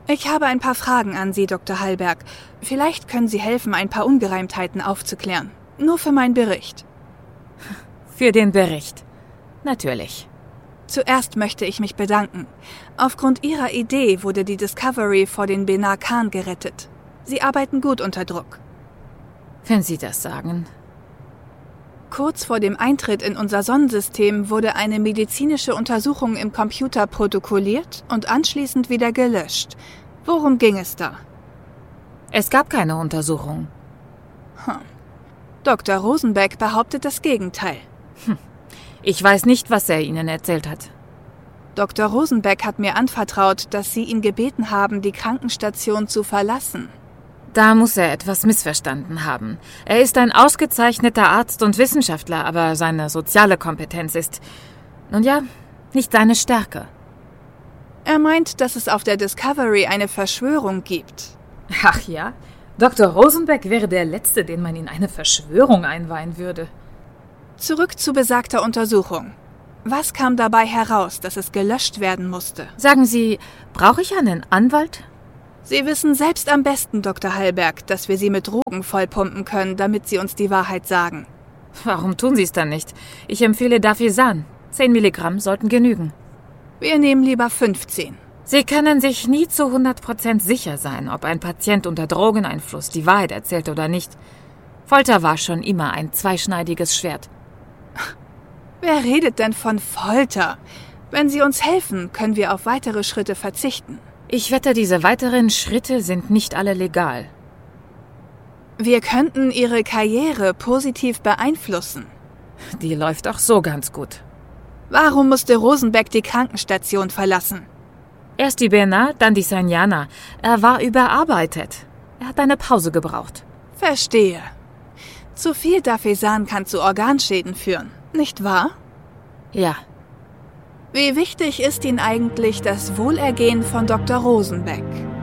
Ich habe ein paar Fragen an Sie, Dr. Hallberg. Vielleicht können Sie helfen, ein paar Ungereimtheiten aufzuklären. Nur für meinen Bericht. Für den Bericht. Natürlich. Zuerst möchte ich mich bedanken. Aufgrund Ihrer Idee wurde die Discovery vor den Benar Khan gerettet. Sie arbeiten gut unter Druck. Wenn Sie das sagen. Kurz vor dem Eintritt in unser Sonnensystem wurde eine medizinische Untersuchung im Computer protokolliert und anschließend wieder gelöscht. Worum ging es da? Es gab keine Untersuchung. Dr. Rosenbeck behauptet das Gegenteil. Ich weiß nicht, was er Ihnen erzählt hat. Dr. Rosenbeck hat mir anvertraut, dass Sie ihn gebeten haben, die Krankenstation zu verlassen. Da muss er etwas missverstanden haben. Er ist ein ausgezeichneter Arzt und Wissenschaftler, aber seine soziale Kompetenz ist, nun ja, nicht seine Stärke. Er meint, dass es auf der Discovery eine Verschwörung gibt. Ach ja? Dr. Rosenbeck wäre der Letzte, den man in eine Verschwörung einweihen würde. Zurück zu besagter Untersuchung. Was kam dabei heraus, dass es gelöscht werden musste? Sagen Sie, brauche ich einen Anwalt? Sie wissen selbst am besten, Dr. Hallberg, dass wir Sie mit Drogen vollpumpen können, damit Sie uns die Wahrheit sagen. Warum tun Sie es dann nicht? Ich empfehle Dafisan. 10 Milligramm sollten genügen. Wir nehmen lieber 15. Sie können sich nie zu 100% sicher sein, ob ein Patient unter Drogeneinfluss die Wahrheit erzählt oder nicht. Folter war schon immer ein zweischneidiges Schwert. Wer redet denn von Folter? Wenn Sie uns helfen, können wir auf weitere Schritte verzichten. Ich wette, diese weiteren Schritte sind nicht alle legal. Wir könnten Ihre Karriere positiv beeinflussen. Die läuft auch so ganz gut. Warum musste Rosenbeck die Krankenstation verlassen? Erst die Benar, dann die Sanjana. Er war überarbeitet. Er hat eine Pause gebraucht. Verstehe. Zu viel Dafisan kann zu Organschäden führen, nicht wahr? Ja. Wie wichtig ist Ihnen eigentlich das Wohlergehen von Dr. Rosenbeck?